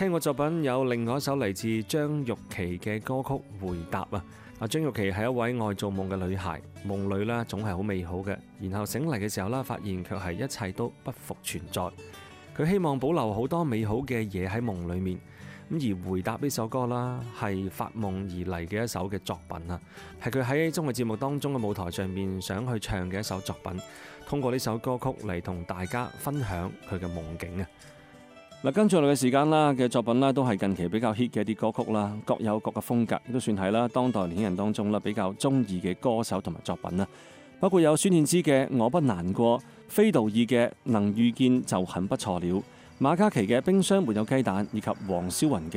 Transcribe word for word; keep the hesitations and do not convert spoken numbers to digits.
聽過作品有另外一首嚟自張玉琪嘅歌曲《回答》啊。啊，張玉琪係一位愛做夢嘅女孩，夢裏咧總係好美好嘅，然後醒嚟嘅時候啦，發現卻係一切都不復存在。佢希望保留好多美好嘅嘢喺夢裏面。咁而回答呢首歌啦，係發夢而嚟嘅一首嘅作品啊，係佢喺綜藝節目當中嘅舞台上面想去唱嘅一首作品，通過呢首歌曲嚟同大家分享佢嘅夢境啊。嗱，跟住落嚟嘅時間啦嘅作品啦，都係近期比較 hit 嘅一啲歌曲啦，各有各嘅風格，亦都算係啦當代年輕人當中啦比較中意嘅歌手同埋作品啦，包括有孫燕姿嘅《我不難過》，菲道爾嘅《能遇見就很不錯了》，馬嘉祺嘅《冰箱沒有雞蛋》，以及黃霄雲嘅